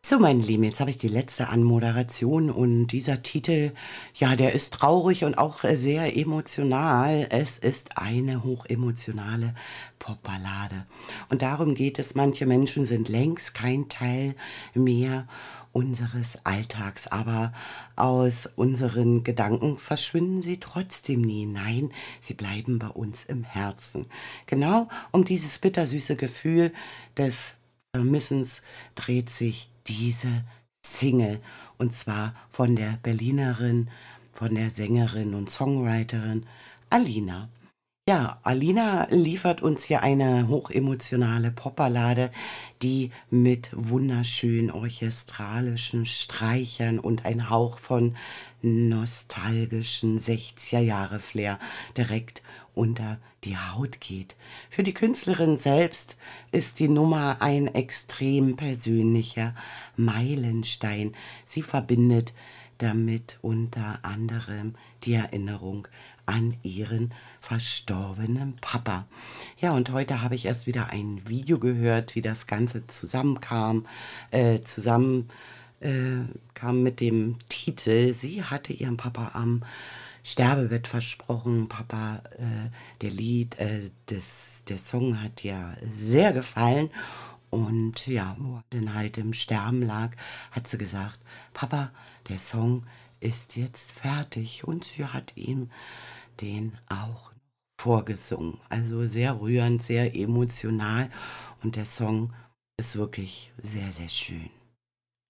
So, meine Lieben, jetzt habe ich die letzte Anmoderation und dieser Titel, ja, der ist traurig und auch sehr emotional. Es ist eine hochemotionale Popballade. Und darum geht es, manche Menschen sind längst kein Teil mehr unseres Alltags, aber aus unseren Gedanken verschwinden sie trotzdem nie. Nein, sie bleiben bei uns im Herzen. Genau um dieses bittersüße Gefühl des Vermissens dreht sich diese Single, und zwar von der Berlinerin, von der Sängerin und Songwriterin Alina. Ja, Alina liefert uns hier eine hochemotionale Popballade, die mit wunderschönen orchestralischen Streichern und ein Hauch von nostalgischen 60er-Jahre-Flair direkt unter die Haut geht. Für die Künstlerin selbst ist die Nummer ein extrem persönlicher Meilenstein. Sie verbindet damit unter anderem die Erinnerung an ihren verstorbenen Papa. Ja, und heute habe ich erst wieder ein Video gehört, wie das Ganze zusammenkam, zusammen kam mit dem Titel. Sie hatte ihrem Papa am Sterbebett versprochen. Papa, der Song hat ja sehr gefallen. Und ja, wo er dann halt im Sterben lag, hat sie gesagt, Papa, der Song ist jetzt fertig. Und sie hat ihm den auch vorgesungen. Also sehr rührend, sehr emotional. Und der Song ist wirklich sehr, sehr schön.